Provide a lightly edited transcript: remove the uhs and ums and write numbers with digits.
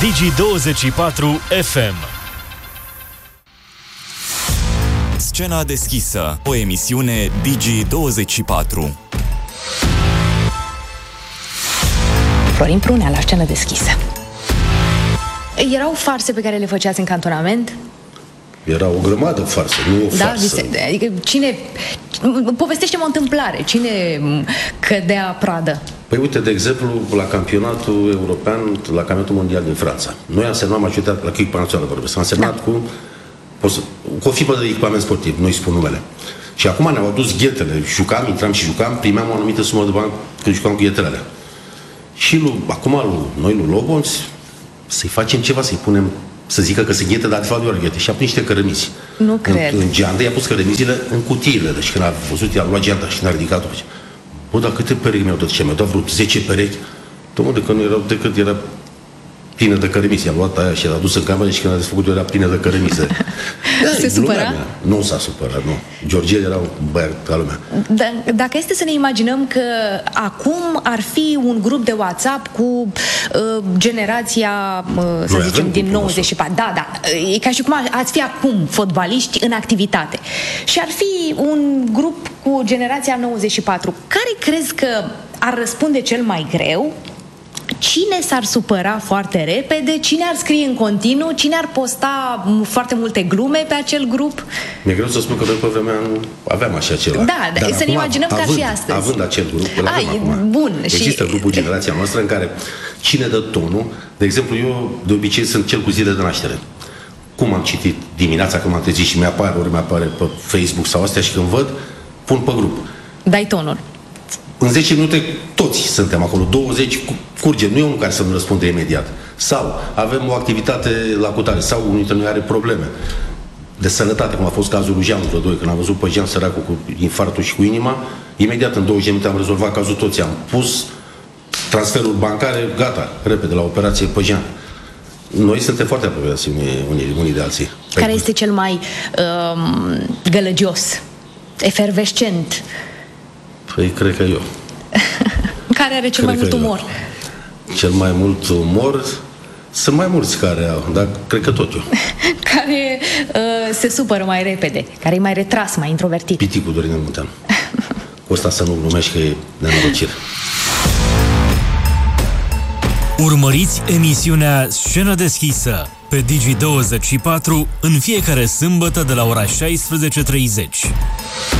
Digi24 FM. Scena deschisă, o emisiune Digi24. Florin Prunea la Scenă deschisă. Erau farse pe care le făceați în cantonament? Era o grămadă farse, nu o farsă. Adică cine... Povestește-mă o întâmplare. Cine cădea pradă? Păi uite, de exemplu, la campionatul european, la campionatul mondial din Franța. Noi am semnat majoritatea, la echipa națională vorbesc, am semnat cu o fibă de echipament sportiv, nu-i spun numele. Și acum ne-au adus ghetele, jucam, intram și jucam, primeam o anumită sumă de bani când jucam cu ghetele alea. Și noi lui Lobonț, să-i facem ceva, să-i punem, să zică că se ghete, dar de fapt doar ghete. Și a pus niște cărămizi. Nu cred. În geantă i-a pus cărămizile în cutiile. Deci când a văzut, i-a luat geanta și n-a ridicat-o. Bă, dar câte perechi mi-au dat? Ce mi-au dat vreo 10 perechi? Dom'le, că nu erau decât era plină de cărămizi. I-a luat aia și l-a dus în cameră și când a desfăcut era plină de cărămize. Se supăra? Nu s-a supărat, nu. George era un băiat ca lumea. Dacă este să ne imaginăm că acum ar fi un grup de WhatsApp cu generația, să zicem, din 94. Da. E ca și cum ați fi acum fotbaliști în activitate. Și ar fi un grup cu generația 94. Care crezi că ar răspunde cel mai greu? Cine s-ar supăra foarte repede? Cine ar scrie în continuu? Cine ar posta foarte multe glume pe acel grup? Mi-e greu să spun că noi pe vremea nu aveam așa ceva. Da, dar să ne imaginăm că ar fi astăzi. Având acel grup, bun. Există grupul generația noastră în care cine dă tonul, de exemplu, eu de obicei sunt cel cu zile de naștere. Cum am citit dimineața când m-am trezit și mi-apare pe Facebook sau astea și când văd, pun pe grup. Dai tonul. În 10 minute toți suntem acolo, 20 curge, nu e unul care să nu răspunde imediat. Sau avem o activitate la cutare, sau unul dintre noi are probleme de sănătate, cum a fost cazul lui Jean Vlădoi, când am văzut pe Jean săracul cu infarctul și cu inima, imediat în 20 minute am rezolvat cazul toți, am pus transferul bancare, gata, repede, la operație pe Jean. Noi suntem foarte apropiați unii de alții. Care este cel mai gălăgios, efervescent? Păi, cred că eu. Care are cel mai mult umor? Cel mai mult umor? Sunt mai mulți care au, dar cred că tot eu. Care se supără mai repede? Care e mai retras, mai introvertit? Piticul Dorin Munteanu. Cu ăsta să nu glumești că e nenorocire. Urmăriți emisiunea Scenă deschisă pe Digi24 în fiecare sâmbătă de la ora 16:30.